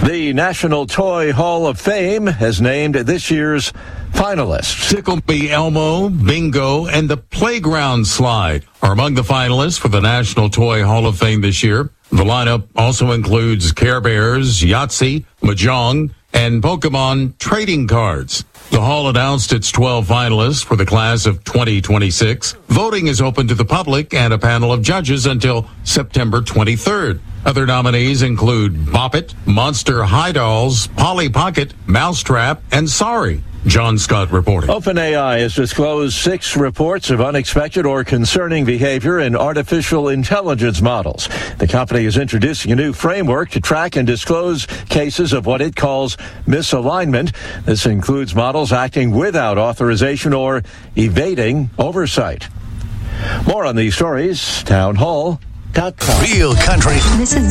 The National Toy Hall of Fame has named this year's finalists. Tickle Me Elmo, Bingo, and the Playground Slide are among the finalists for the National Toy Hall of Fame this year. The lineup also includes Care Bears, Yahtzee, Mahjong, and Pokemon trading cards. The Hall announced its 12 finalists for the class of 2026. Voting is open to the public and a panel of judges until September 23rd. Other nominees include Bop It, Monster High Dolls, Polly Pocket, Mousetrap, and Sorry. John Scott reporting. OpenAI has disclosed 6 reports of unexpected or concerning behavior in artificial intelligence models. The company is introducing a new framework to track and disclose cases of what it calls misalignment. This includes models acting without authorization or evading oversight. More on these stories, townhall.com. Real country. This is